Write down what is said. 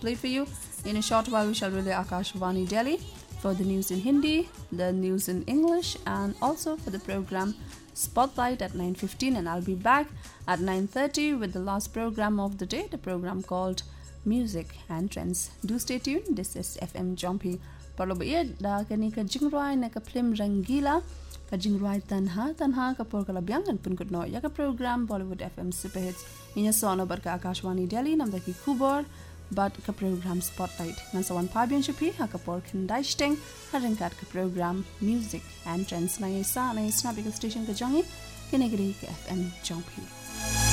play for you. In a short while, we shall relay Akashvani Delhi for the news in Hindi, the news in English, and also for the program Spotlight at 9:15, and I'll be back at 9:30 with the last program of the day, the program called Music and Trends. Do stay tuned. This is FM Jumpy. Parlo ba da kani ka jingruai na ka film Rangila ka jingruai tanha ka por kalabyang an pun kutno ya ka program Bollywood FM Super Hits inya sono bar ka Akashvani Delhi nam da ki kubor but ka program Spotlight nan sawan pabian chupi ha ka por kandai haringkat ka program Music and Trends na isa na snapika station ka jangi kinegri ka FM Jumpy.